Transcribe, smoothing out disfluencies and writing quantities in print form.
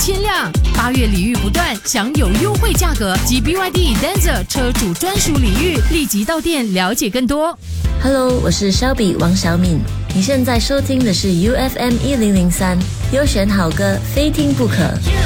千辆。8月礼遇不断，享有优惠价格及 BYD Denza 车主专属礼遇，立即到店了解更多。 Hello， 我是 Shelby 王小敏，你现在收听的是 UFM 1003，优选好歌，非听不可。